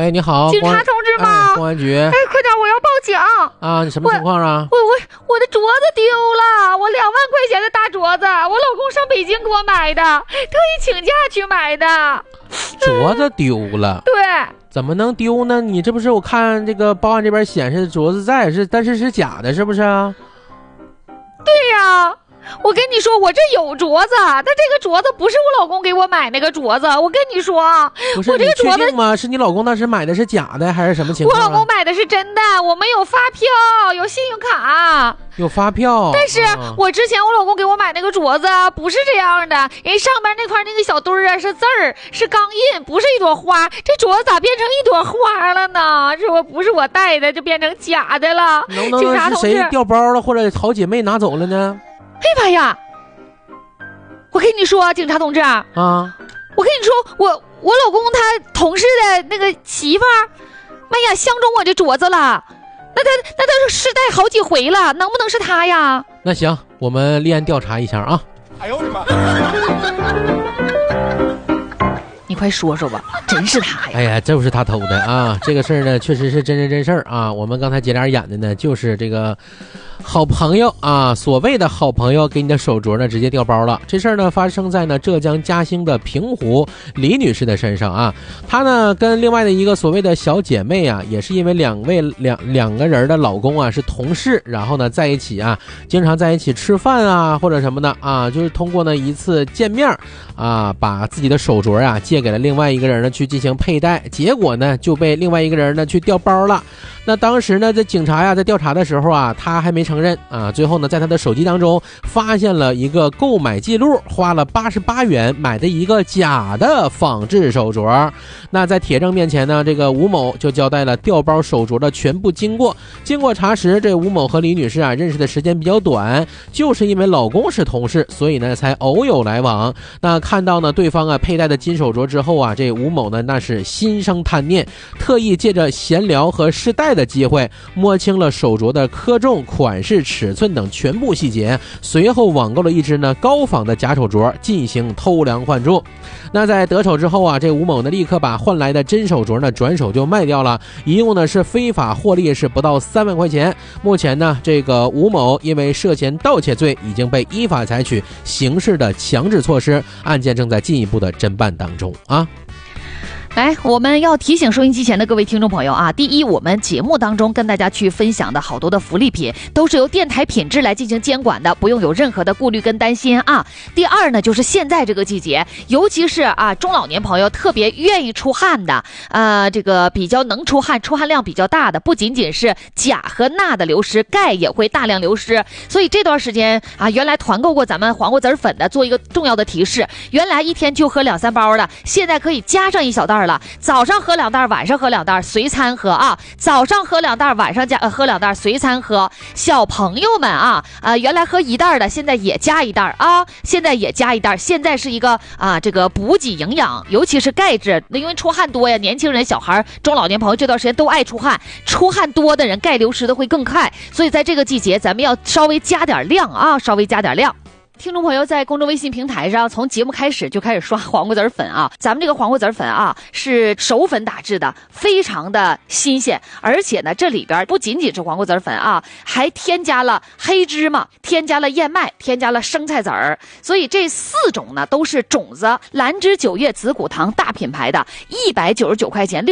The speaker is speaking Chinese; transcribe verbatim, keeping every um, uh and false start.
哎，你好， 警察同志吗？ 哎、公安局。 哎，快点，我要报警啊！你什么情况啊？ 我我我的镯子丢了，我两万块钱的大镯子，我老公上北京给我买的，特意请假去买的。 镯子丢了？ 对。 怎么能丢呢？你这不是我看这个报案这边显示镯子在是，但是是假的，是不是啊？ 对呀、啊。我跟你说，我这有镯子，但这个镯子不是我老公给我买那个镯子。我跟你说， 不是我这个镯子吗？是你老公当时买的是假的还是什么情况、啊？ 我老公买的是真的，我们有发票，有信用卡， 有发票。 但是我之前我老公给我买那个镯子不是这样的，人上面那块那个小堆儿啊是字儿，是钢印，不是一朵花。这镯子咋变成一朵花了呢？这我不是我戴的，就变成假的了。 能不能是谁掉包了，或者好姐妹拿走了呢？ 哎妈呀！我跟你说，警察同志啊，我跟你说，我我老公他同事的那个媳妇儿，妈呀，相中我这镯子了，那他那他是试戴好几回了，能不能是他呀？ 那行，我们立案调查一下啊。哎呦我的妈！ 你快说说吧，真是他呀！ 哎呀，这不是他偷的啊！这个事儿呢，确实是真人真事儿啊。我们刚才姐俩演的呢，就是这个好朋友啊，所谓的好朋友给你的手镯呢直接掉包了。这事儿呢发生在呢浙江嘉兴的平湖李女士的身上啊。她呢跟另外的一个所谓的小姐妹啊，也是因为两位两两个人的老公啊是同事，然后呢在一起啊，经常在一起吃饭啊或者什么的啊，就是通过呢一次见面啊，把自己的手镯啊借给了另外一个人呢去进行佩戴，结果呢就被另外一个人呢去调包了。那当时呢这警察呀在调查的时候啊，他还没承认啊，最后呢在他的手机当中发现了一个购买记录，花了八十八元买的一个假的仿制手镯。那在铁证面前呢，这个吴某就交代了调包手镯的全部经过。经过查实，这吴某和李女士啊认识的时间比较短，就是因为老公是同事，所以呢才偶有来往。那看到呢对方啊佩戴的金手镯之后啊，这吴某呢那是心生贪念，特意借着闲聊和试戴的机会摸清了手镯的克重、款式、尺寸等全部细节，随后网购了一只呢高仿的假手镯进行偷梁换柱。那在得手之后啊，这吴某呢立刻把换来的真手镯呢转手就卖掉了，一共呢是非法获利是不到三万块钱。目前呢这个吴某因为涉嫌盗窃罪已经被依法采取刑事的强制措施，案件正在进一步的侦办当中啊。 来，我们要提醒收音机前的各位听众朋友啊，第一，我们节目当中跟大家去分享的好多的福利品都是由电台品质来进行监管的，不用有任何的顾虑跟担心啊。第二呢，就是现在这个季节，尤其是啊中老年朋友特别愿意出汗的，呃，这个比较能出汗，出汗量比较大的，不仅仅是钾和钠的流失，钙也会大量流失。所以这段时间啊，原来团购过咱们黄瓜籽粉的，做一个重要的提示，原来一天就喝两三包的，现在可以加上一小袋了，早上喝两袋，晚上喝两袋，随餐喝啊！早上喝两袋，晚上加、呃、喝两袋，随餐喝。小朋友们啊，呃，原来喝一袋的，现在也加一袋啊！现在也加一袋，现在是一个啊，这个补给营养，尤其是钙质，因为出汗多呀，年轻人、小孩、中老年朋友这段时间都爱出汗，出汗多的人钙流失的会更快，所以在这个季节，咱们要稍微加点量啊，稍微加点量。听众朋友在公众微信平台上从节目开始就开始刷黄瓜籽粉啊，咱们这个黄瓜籽粉啊是熟粉打制的，非常的新鲜，而且呢这里边不仅仅是黄瓜籽粉啊，还添加了黑芝麻，添加了燕麦，添加了生菜籽儿，所以这四种呢都是种子兰芝九叶紫骨糖大品牌的，一百九十九块钱。